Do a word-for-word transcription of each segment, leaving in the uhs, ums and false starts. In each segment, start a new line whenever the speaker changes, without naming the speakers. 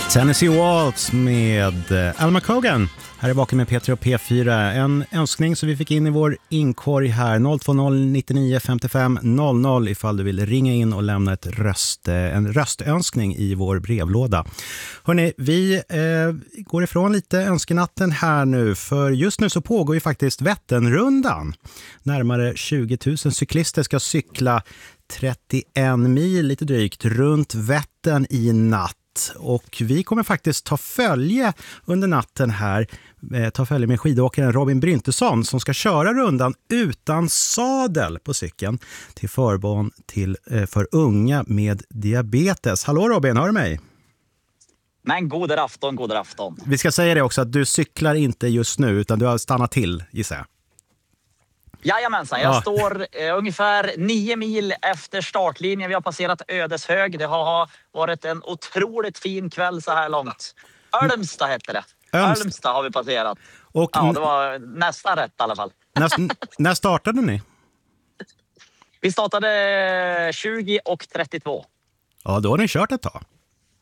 Tennessee Waltz med Alma Cogan. Här är vaken med Peter och P fyra. En önskning som vi fick in i vår inkorg här. noll två noll nio nio fem fem noll noll ifall du vill ringa in och lämna ett röst, en röstönskning i vår brevlåda. Hörrni, vi eh, går ifrån lite önskenatten här nu. För just nu så pågår ju faktiskt Vätternrundan. Närmare tjugo tusen cyklister ska cykla trettioen mil lite drygt runt Vättern i natt. Och vi kommer faktiskt ta följe under natten här, eh, ta följe med skidåkaren Robin Bryntesson som ska köra rundan utan sadel på cykeln till förmån till, eh, för unga med diabetes. Hallå Robin, hör du mig?
Men god afton, god afton.
Vi ska säga det också att du cyklar inte just nu utan du har stannat till, gissar jag.
Jajamensan, jag
Ja.
står eh, ungefär nio mil efter startlinjen. Vi har passerat Ödeshög. Det har varit en otroligt fin kväll så här långt. Ölmstad heter det.
Ölmstad.
Ölmstad har vi passerat.
Och
Ja, det var nästan rätt i alla fall.
när, när startade ni?
Vi startade tjugo och trettiotvå.
Ja, då har ni kört ett tag.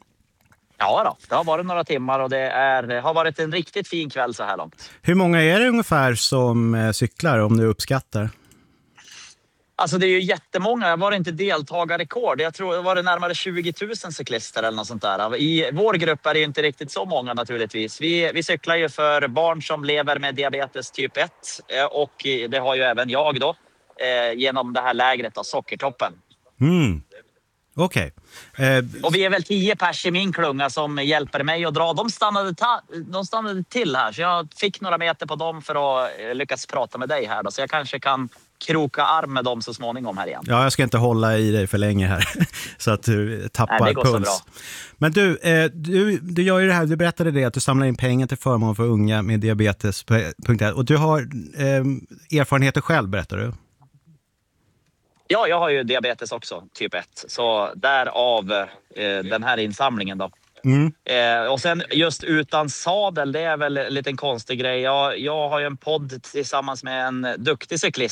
Ja då, det har varit några timmar och det är, har varit en riktigt fin kväll så här långt.
Hur många är det ungefär som eh, cyklar om du uppskattar?
Alltså det är ju jättemånga. Jag var inte deltagarrekord. Jag tror det var det närmare tjugo tusen cyklister eller något sånt där. I vår grupp är det ju inte riktigt så många naturligtvis. Vi, vi cyklar ju för barn som lever med diabetes typ ett. Och det har ju även jag då. Genom det här lägret av Sockertoppen.
Mm. Okej. Okay. Eh,
och vi är väl tio pers i min klunga som hjälper mig att dra. De stannade, ta, de stannade till här. Så jag fick några meter på dem för att lyckas prata med dig här då. Så jag kanske kan kroka arm med dem så småningom här igen.
Ja, jag ska inte hålla i dig för länge här så att du tappar
Nej, det går
puls.
Så bra.
Men du, eh, du, du gör ju det här, du berättade det att du samlar in pengar till förmån för unga med diabetes. Och du har eh, erfarenheter själv, berättar du?
Ja, jag har ju diabetes också, typ ett. Så därav eh, den här insamlingen då.
Mm.
Eh, och sen just utan sadel, det är väl en liten konstig grej. Jag, jag har ju en podd tillsammans med en duktig cyklist